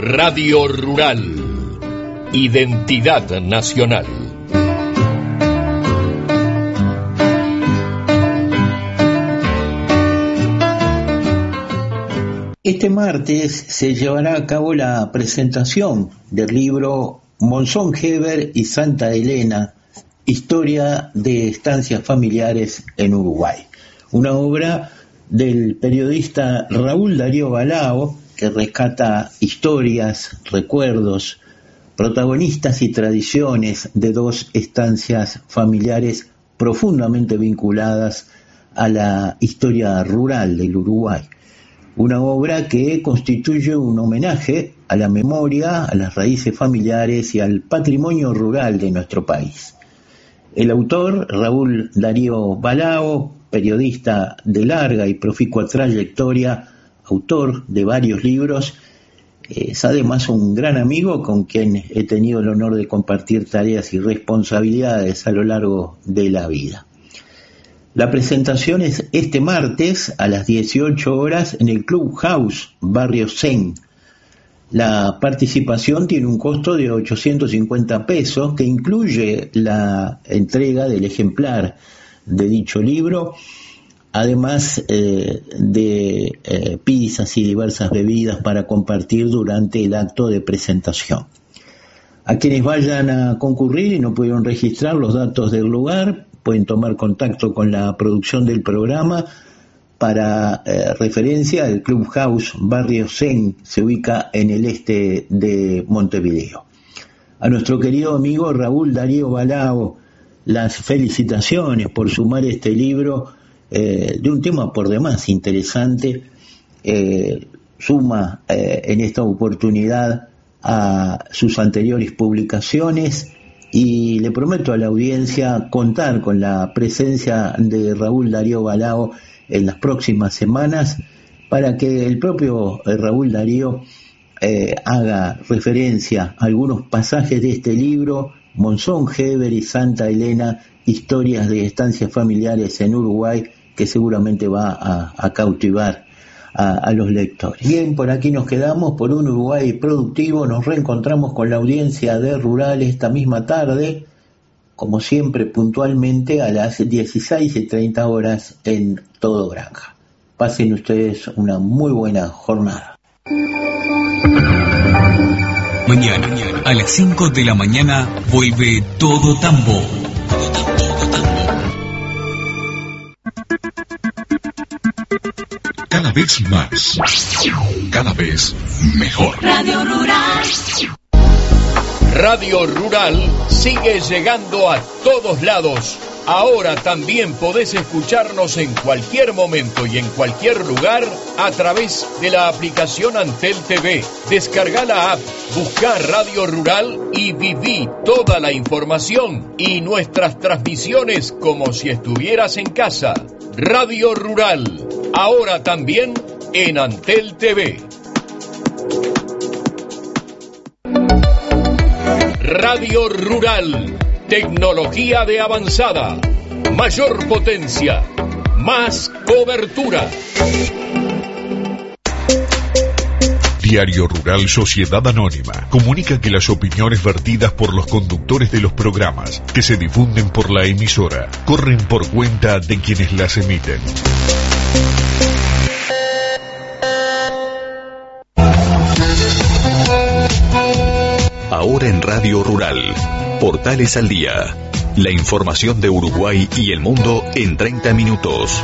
Radio Rural, identidad nacional. Este martes se llevará a cabo la presentación del libro Monzón Heber y Santa Elena, Historia de estancias familiares en Uruguay. Una obra del periodista Raúl Darío Balao, que rescata historias, recuerdos, protagonistas y tradiciones de dos estancias familiares profundamente vinculadas a la historia rural del Uruguay. Una obra que constituye un homenaje a la memoria, a las raíces familiares y al patrimonio rural de nuestro país. El autor, Raúl Darío Balao, periodista de larga y proficua trayectoria, autor de varios libros, es además un gran amigo con quien he tenido el honor de compartir tareas y responsabilidades a lo largo de la vida. La presentación es este martes a las 18 horas en el Club House, Barrio Zen. La participación tiene un costo de 850 pesos que incluye la entrega del ejemplar de dicho libro, además de pizzas y diversas bebidas para compartir durante el acto de presentación. A quienes vayan a concurrir y no pudieron registrar los datos del lugar, pueden tomar contacto con la producción del programa. Para referencia, el Club House Barrio Zen se ubica en el este de Montevideo. A nuestro querido amigo Raúl Darío Balao, las felicitaciones por sumar este libro de un tema por demás interesante. Suma en esta oportunidad a sus anteriores publicaciones y le prometo a la audiencia contar con la presencia de Raúl Darío Balao en las próximas semanas para que el propio Raúl Darío haga referencia a algunos pasajes de este libro, Monzón Heber y Santa Elena, historias de estancias familiares en Uruguay, que seguramente va a cautivar a los lectores. Bien, por aquí nos quedamos por un Uruguay productivo. Nos reencontramos con la audiencia de Rural esta misma tarde, como siempre puntualmente a las 16:30 horas en Todo Granja. Pasen ustedes una muy buena jornada. Mañana a las 5 de la mañana vuelve Todo Tambo. Cada vez más, cada vez mejor. Radio Rural. Radio Rural sigue llegando a todos lados. Ahora también podés escucharnos en cualquier momento y en cualquier lugar a través de la aplicación Antel TV. Descarga la app, buscá Radio Rural y viví toda la información y nuestras transmisiones como si estuvieras en casa. Radio Rural, ahora también en Antel TV. Radio Rural, tecnología de avanzada, mayor potencia, más cobertura. Diario Rural Sociedad Anónima comunica que las opiniones vertidas por los conductores de los programas que se difunden por la emisora corren por cuenta de quienes las emiten. Ahora en Radio Rural, Portales al Día. La información de Uruguay y el mundo en 30 minutos.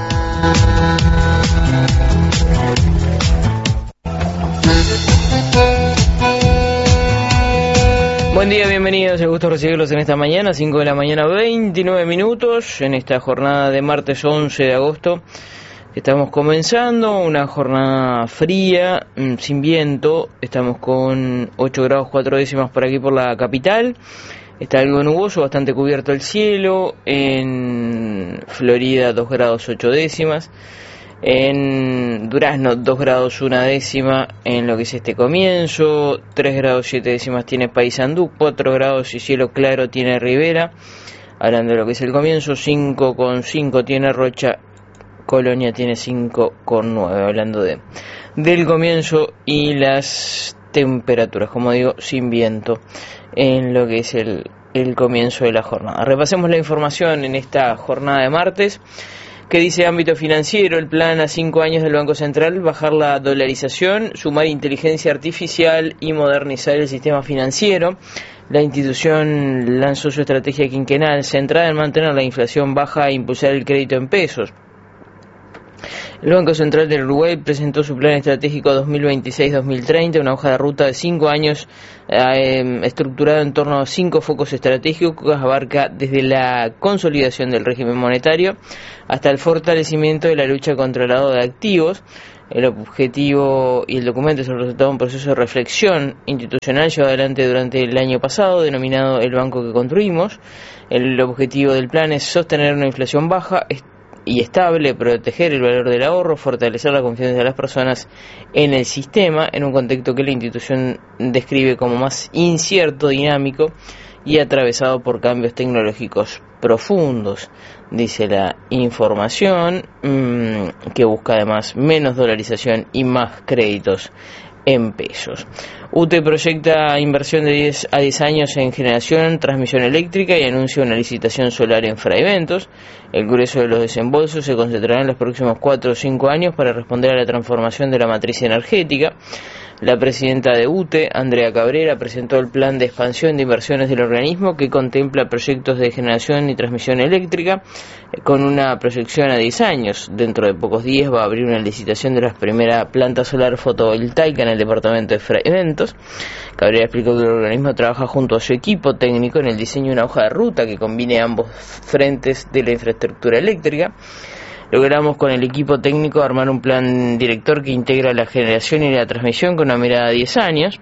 Buen día, bienvenidos, es gusto recibirlos en esta mañana, 5 de la mañana, 29 minutos, en esta jornada de martes 11 de agosto. Estamos comenzando una jornada fría, sin viento, estamos con 8 grados 4 décimas por aquí por la capital. Está algo nuboso, bastante cubierto el cielo. En Florida 2 grados 8 décimas. En Durazno 2 grados 1 décima en lo que es este comienzo. 3 grados 7 décimas tiene Paysandú. 4 grados y cielo claro tiene Rivera. Hablando de lo que es el comienzo, 5,5 tiene Rocha. Colonia tiene 5,9. Hablando del comienzo y las temperaturas, como digo, sin viento en lo que es el comienzo de la jornada. Repasemos la información en esta jornada de martes. ¿Qué dice ámbito financiero? El plan a 5 años del Banco Central: bajar la dolarización, sumar inteligencia artificial y modernizar el sistema financiero. La institución lanzó su estrategia quinquenal centrada en mantener la inflación baja e impulsar el crédito en pesos. El Banco Central del Uruguay presentó su plan estratégico 2026-2030, una hoja de ruta de 5 años estructurada en torno a 5 focos estratégicos que abarca desde la consolidación del régimen monetario hasta el fortalecimiento de la lucha contra el lavado de activos. El objetivo y el documento es el resultado de un proceso de reflexión institucional llevado adelante durante el año pasado, denominado El Banco que Construimos. El objetivo del plan es sostener una inflación baja y estable, proteger el valor del ahorro, fortalecer la confianza de las personas en el sistema, en un contexto que la institución describe como más incierto, dinámico y atravesado por cambios tecnológicos profundos, dice la información, que busca además menos dolarización y más créditos en pesos. UTE proyecta inversión de 10 a 10 años en generación, transmisión eléctrica y anuncia una licitación solar en Fraiventos. El grueso de los desembolsos se concentrará en los próximos 4 o 5 años para responder a la transformación de la matriz energética. La presidenta de UTE, Andrea Cabrera, presentó el plan de expansión de inversiones del organismo, que contempla proyectos de generación y transmisión eléctrica con una proyección a 10 años. Dentro de pocos días va a abrir una licitación de la primera planta solar fotovoltaica en el departamento de Fraiventos. Cabrera explicó que el organismo trabaja junto a su equipo técnico en el diseño de una hoja de ruta que combine ambos frentes de la infraestructura eléctrica. Logramos con el equipo técnico armar un plan director que integra la generación y la transmisión con una mirada a 10 años.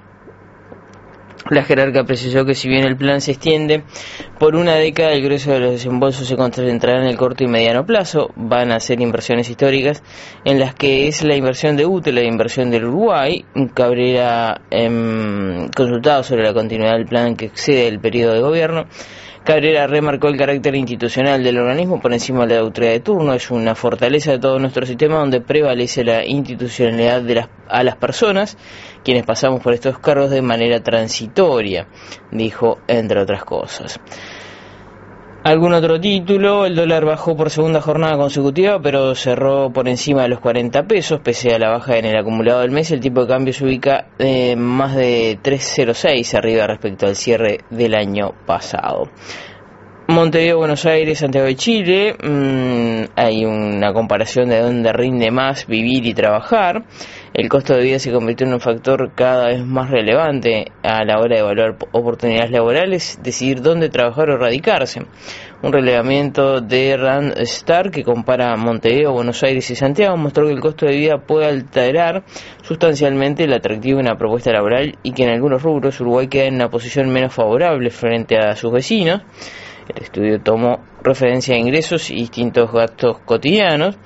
La jerarca precisó que si bien el plan se extiende por una década, el grueso de los desembolsos se concentrará en el corto y mediano plazo. Van a ser inversiones históricas en las que es la inversión de UTE, la inversión del Uruguay. Cabrera, consultado sobre la continuidad del plan que excede el periodo de gobierno, Cabrera remarcó el carácter institucional del organismo por encima de la autoridad de turno. Es una fortaleza de todo nuestro sistema donde prevalece la institucionalidad a las personas, quienes pasamos por estos cargos de manera transitoria, dijo, entre otras cosas. ¿Algún otro título? El dólar bajó por segunda jornada consecutiva, pero cerró por encima de los 40 pesos, pese a la baja en el acumulado del mes. El tipo de cambio se ubica más de 3.06 arriba respecto al cierre del año pasado. Montevideo, Buenos Aires, Santiago de Chile, hay una comparación de dónde rinde más vivir y trabajar. El costo de vida se convirtió en un factor cada vez más relevante a la hora de evaluar oportunidades laborales, decidir dónde trabajar o radicarse. Un relevamiento de Randstad que compara Montevideo, Buenos Aires y Santiago mostró que el costo de vida puede alterar sustancialmente el atractivo de una propuesta laboral y que en algunos rubros Uruguay queda en una posición menos favorable frente a sus vecinos. El estudio tomó referencia a ingresos y distintos gastos cotidianos.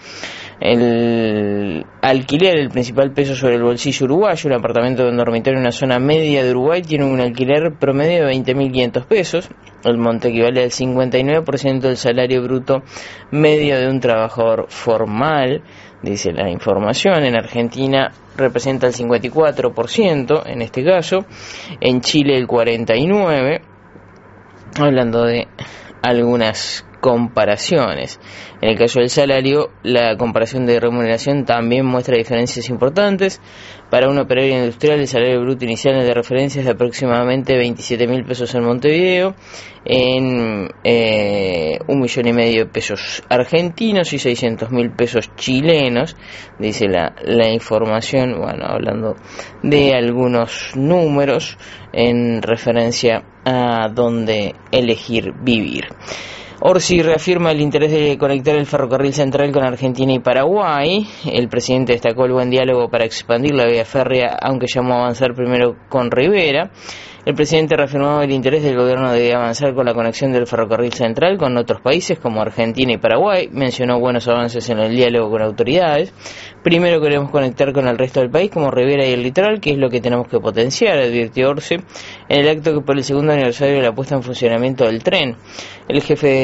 El alquiler, el principal peso sobre el bolsillo uruguayo. Un apartamento de un dormitorio en una zona media de Uruguay tiene un alquiler promedio de 20.500 pesos. El monto equivale al 59% del salario bruto medio de un trabajador formal, dice la información. En Argentina representa el 54%, en este caso. En Chile el 49%. Hablando de algunas comparaciones. En el caso del salario, la comparación de remuneración también muestra diferencias importantes. Para un operario industrial, el salario bruto inicial de referencia es de aproximadamente 27.000 pesos en Montevideo, en 1,5 millones de pesos argentinos y 600.000 pesos chilenos, dice la información, bueno, hablando de algunos números en referencia a dónde elegir vivir. Orsi reafirma el interés de conectar el ferrocarril central con Argentina y Paraguay. El presidente destacó el buen diálogo para expandir la vía férrea, aunque llamó a avanzar primero con Rivera. El presidente reafirmó el interés del gobierno de avanzar con la conexión del ferrocarril central con otros países como Argentina y Paraguay. Mencionó buenos avances en el diálogo con autoridades. Primero queremos conectar con el resto del país como Rivera y el litoral, que es lo que tenemos que potenciar, advirtió Orsi en el acto que por el segundo aniversario de la puesta en funcionamiento del tren. El jefe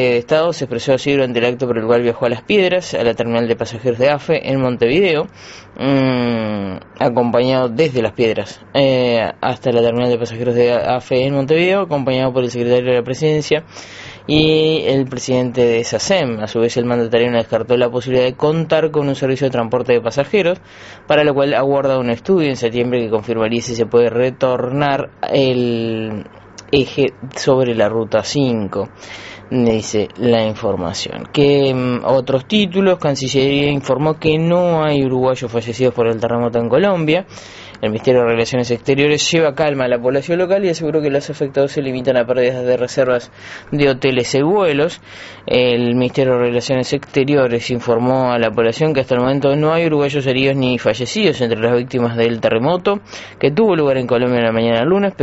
de Estado se expresó así durante el acto por el cual viajó a Las Piedras, a la terminal de pasajeros de AFE en Montevideo, acompañado desde Las Piedras hasta la terminal de pasajeros de AFE en Montevideo, acompañado por el secretario de la Presidencia y el presidente de SACEM. A su vez, el mandatario no descartó la posibilidad de contar con un servicio de transporte de pasajeros, para lo cual aguarda un estudio en septiembre que confirmaría si se puede retornar el eje sobre la ruta 5, dice la información. Otros títulos: Cancillería informó que no hay uruguayos fallecidos por el terremoto en Colombia. El Ministerio de Relaciones Exteriores lleva calma a la población local y aseguró que los afectados se limitan a pérdidas de reservas de hoteles y vuelos. El Ministerio de Relaciones Exteriores informó a la población que hasta el momento no hay uruguayos heridos ni fallecidos entre las víctimas del terremoto que tuvo lugar en Colombia en la mañana del lunes,